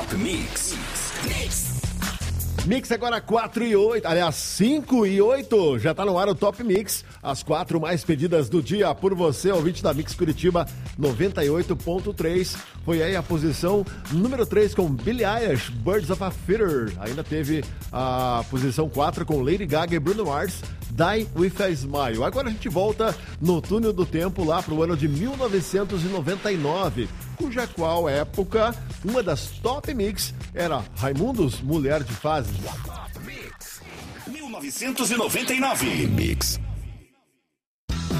Top Mix. Mix agora 4 e 8, aliás 5 e 8, já tá no ar o Top Mix, as 4 mais pedidas do dia por você, ouvinte da Mix Curitiba 98.3, foi aí a posição número 3 com Billie Eilish, Birds of a Feather, ainda teve a posição 4 com Lady Gaga e Bruno Mars, Die With a Smile. Agora a gente volta no túnel do tempo lá pro ano de 1999, cuja qual época uma das Top Mix era Raimundos, Mulher de Fases. Top Mix 1999. Mix.